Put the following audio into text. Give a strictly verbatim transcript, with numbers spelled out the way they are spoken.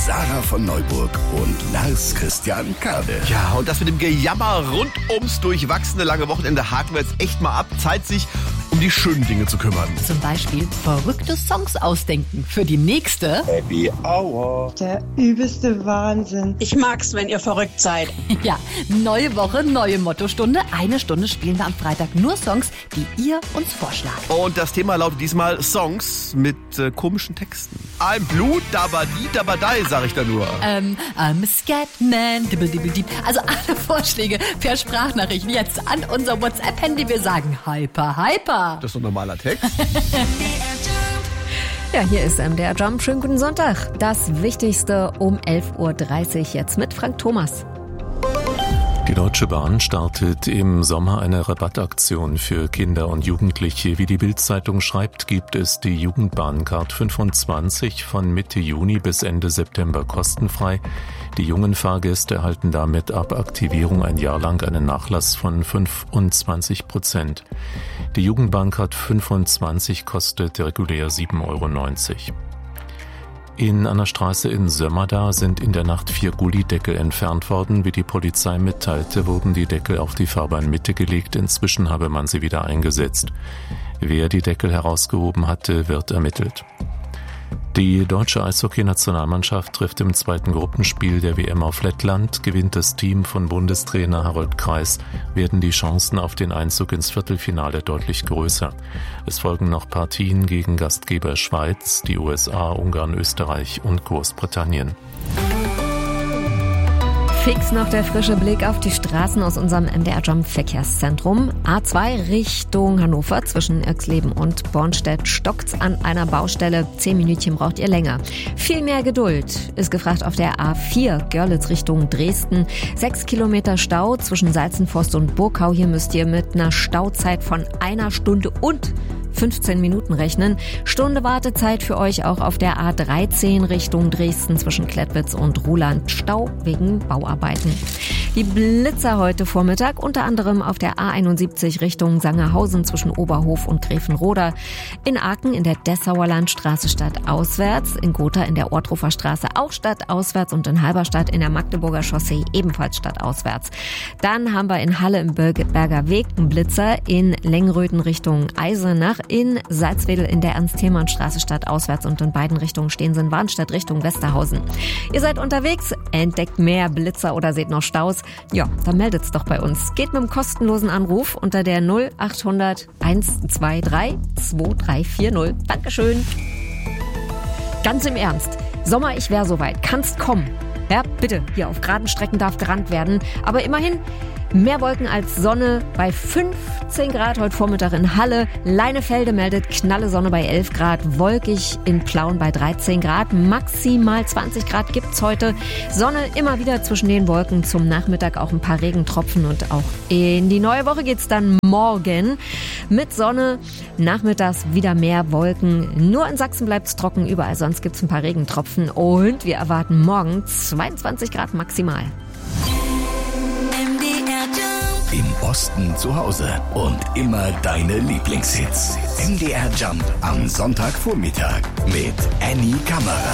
Sarah von Neuburg und Lars Christian Kade. Ja, und das mit dem Gejammer rund ums durchwachsene lange Wochenende haken wir jetzt echt mal ab. Zeit, sich um die schönen Dinge zu kümmern. Zum Beispiel verrückte Songs ausdenken für die nächste Happy Hour. Der übelste Wahnsinn. Ich mag's, wenn ihr verrückt seid. Ja, neue Woche, neue Mottostunde. Eine Stunde spielen wir am Freitag nur Songs, die ihr uns vorschlagt. Und das Thema lautet diesmal Songs mit äh, komischen Texten. Ein Blut, dabadi, dabadei, sag ich da nur. Ähm, I'm a Scatman, dibble, dibble, dieb. Also alle Vorschläge per Sprachnachricht jetzt an unser WhatsApp-Handy. Wir sagen Hyper, Hyper. Das ist doch normaler Text. Ja, hier ist M D R Jump. Schönen guten Sonntag. Das Wichtigste um elf Uhr dreißig jetzt mit Frank Thomas. Die Deutsche Bahn startet im Sommer eine Rabattaktion für Kinder und Jugendliche. Wie die Bild-Zeitung schreibt, gibt es die Jugendbahncard fünfundzwanzig von Mitte Juni bis Ende September kostenfrei. Die jungen Fahrgäste erhalten damit ab Aktivierung ein Jahr lang einen Nachlass von fünfundzwanzig Prozent. Die Jugendbahncard fünfundzwanzig kostet regulär sieben Euro neunzig. In einer Straße in Sömmerda sind in der Nacht vier Gullideckel entfernt worden. Wie die Polizei mitteilte, wurden die Deckel auf die Fahrbahnmitte gelegt. Inzwischen habe man sie wieder eingesetzt. Wer die Deckel herausgehoben hatte, wird ermittelt. Die deutsche Eishockey-Nationalmannschaft trifft im zweiten Gruppenspiel der W M auf Lettland. Gewinnt das Team von Bundestrainer Harold Kreis, werden die Chancen auf den Einzug ins Viertelfinale deutlich größer. Es folgen noch Partien gegen Gastgeber Schweiz, die U S A, Ungarn, Österreich und Großbritannien. Fix noch der frische Blick auf die Straßen aus unserem M D R Jump Verkehrszentrum. A zwei Richtung Hannover zwischen Irxleben und Bornstedt stockt's an einer Baustelle. Zehn Minütchen braucht ihr länger. Viel mehr Geduld ist gefragt auf der A vier Görlitz Richtung Dresden. Sechs Kilometer Stau zwischen Salzenforst und Burgau. Hier müsst ihr mit einer Stauzeit von einer Stunde und fünfzehn Minuten rechnen. Stunde Wartezeit für euch auch auf der A dreizehn Richtung Dresden zwischen Klettwitz und Ruhland. Stau wegen Bauarbeiten. Die Blitzer heute Vormittag unter anderem auf der A einundsiebzig Richtung Sangerhausen zwischen Oberhof und Gräfenroda. In Aachen in der Dessauer Landstraße stadtauswärts. In Gotha in der Orthofer Straße auch stadtauswärts und in Halberstadt in der Magdeburger Chaussee ebenfalls stadtauswärts. Dann haben wir in Halle im Berger Weg einen Blitzer in Lengröden Richtung Eisenach. In Salzwedel in der Ernst-Thälmann-Straße stadtauswärts und in beiden Richtungen stehen sie in Warnstedt Richtung Westerhausen. Ihr seid unterwegs, entdeckt mehr Blitzer oder seht noch Staus? Ja, dann meldet's doch bei uns. Geht mit einem kostenlosen Anruf unter der null achthundert eins zwei drei zwei drei vier null. Dankeschön. Ganz im Ernst. Sommer, ich wär soweit. Kannst kommen. Ja, bitte. Hier auf geraden Strecken darf gerannt werden. Aber immerhin mehr Wolken als Sonne bei fünfzehn Grad heute Vormittag in Halle. Leinefelde meldet knalle Sonne bei elf Grad. Wolkig in Plauen bei dreizehn Grad. Maximal zwanzig Grad gibt's heute. Sonne immer wieder zwischen den Wolken. Zum Nachmittag auch ein paar Regentropfen. Und auch in die neue Woche geht's dann morgen mit Sonne. Nachmittags wieder mehr Wolken. Nur in Sachsen bleibt's trocken. Überall sonst gibt's ein paar Regentropfen. Und wir erwarten morgen zweiundzwanzig Grad maximal. Im Osten zu Hause und immer deine Lieblingshits. M D R Jump am Sonntagvormittag mit Annie Kammerer.